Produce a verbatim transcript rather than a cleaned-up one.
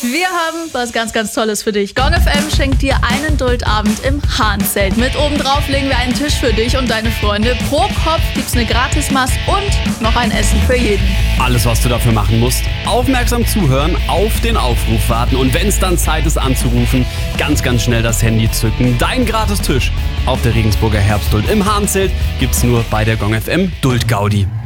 Wir haben was ganz, ganz Tolles für dich. Gong F M schenkt dir einen Dultabend im Hahnzelt. Mit obendrauf legen wir einen Tisch für dich und deine Freunde. Pro Kopf gibt's eine Gratismaß und noch ein Essen für jeden. Alles, was du dafür machen musst, aufmerksam zuhören, auf den Aufruf warten und wenn es dann Zeit ist anzurufen, ganz, ganz schnell das Handy zücken. Dein Gratistisch auf der Regensburger Herbstduld im Hahnzelt gibt's nur bei der Gong F M Duld Gaudi.